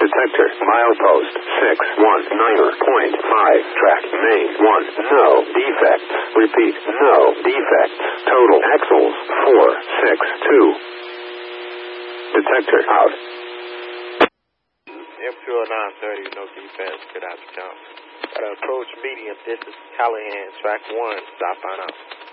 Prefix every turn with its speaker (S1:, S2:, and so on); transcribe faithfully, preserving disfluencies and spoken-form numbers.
S1: Detector, milepost, six one niner point five, track, main, one, no defects. Repeat, no defects. Total axles, four six two. Detector out.
S2: M two oh nine thirty, no defense, get out the jump. Gotta approach medium, this is Callahan, track one, stop on out.